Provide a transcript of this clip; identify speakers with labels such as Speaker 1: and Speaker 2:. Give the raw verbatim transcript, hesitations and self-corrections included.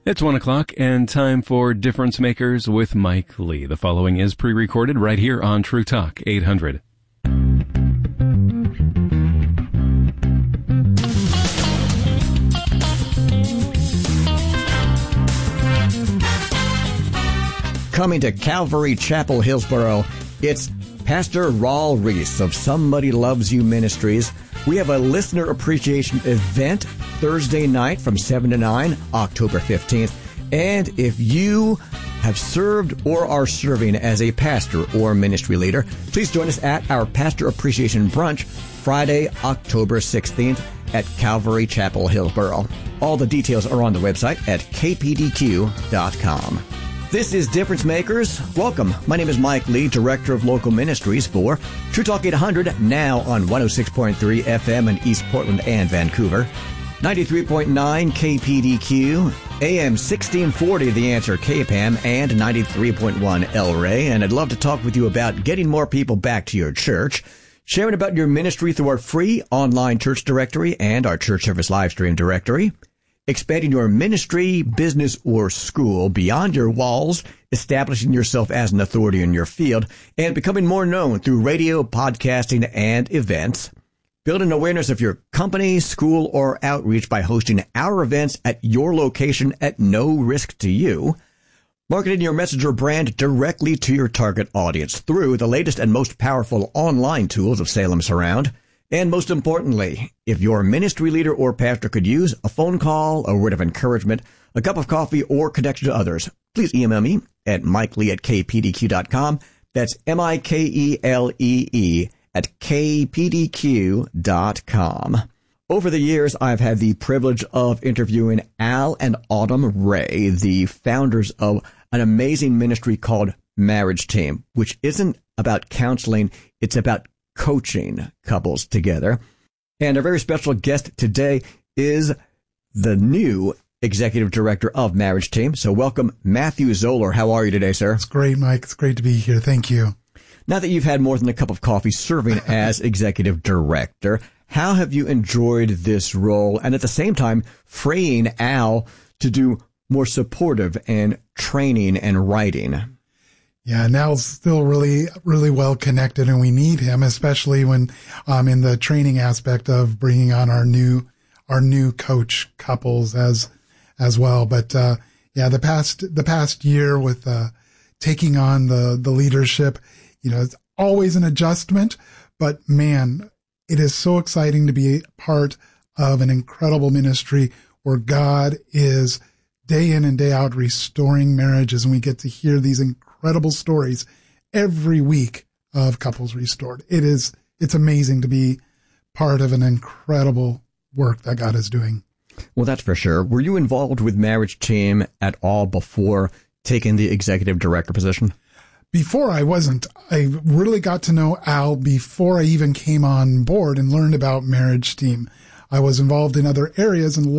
Speaker 1: It's one o'clock and time for Difference Makers with Mike Lee. The following is pre-recorded right here on True Talk eight hundred.
Speaker 2: Coming to Calvary Chapel, Hillsboro, it's Pastor Raul Reese of Somebody Loves You Ministries. We have a listener appreciation event Thursday night from seven to nine, October fifteenth. And if you have served or are serving as a pastor or ministry leader, please join us at our Pastor Appreciation Brunch Friday, October sixteenth at Calvary Chapel, Hillsboro. All the details are on the website at k p d q dot com. This is Difference Makers. Welcome. My name is Mike Lee, Director of Local Ministries for True Talk eight hundred, now on one oh six point three F M in East Portland and Vancouver, ninety-three point nine K P D Q, A M sixteen forty The Answer K P A M, and ninety-three point one El Rey. And I'd love to talk with you about getting more people back to your church, sharing about your ministry through our free online church directory and our church service live stream directory, expanding your ministry, business, or school beyond your walls, establishing yourself as an authority in your field, and becoming more known through radio, podcasting, and events. Building awareness of your company, school, or outreach by hosting our events at your location at no risk to you. Marketing your message or brand directly to your target audience through the latest and most powerful online tools of Salem Surround. And most importantly, if your ministry leader or pastor could use a phone call, a word of encouragement, a cup of coffee, or connection to others, please email me at mikelee at k p d q dot com. That's M I K E L E E at k p d q dot com. Over the years, I've had the privilege of interviewing Al and Autumn Ray, the founders of an amazing ministry called Marriage Team, which isn't about counseling, it's about coaching couples together. And our very special guest today is the new executive director of Marriage Team. So welcome, Matthew Zoller. How are you today, sir?
Speaker 3: It's great, Mike. It's great to be here. Thank you.
Speaker 2: Now that you've had more than a cup of coffee serving as executive director, how have you enjoyed this role and at the same time freeing Al to do more supportive and training and writing?
Speaker 3: Yeah, Nal's still really, really well connected, and we need him, especially when um, in the training aspect of bringing on our new, our new coach couples as, as well. But uh, yeah, the past, the past year with uh, taking on the the leadership, you know, it's always an adjustment. But man, it is so exciting to be part of an incredible ministry where God is day in and day out restoring marriages, and we get to hear these incredible incredible stories every week of couples restored. It is, it's amazing to be part of an incredible work that God is doing.
Speaker 2: Well, that's for sure. Were you involved with Marriage Team at all before taking the executive director position?
Speaker 3: Before I wasn't. I really got to know Al before I even came on board and learned about Marriage Team. I was involved in other areas and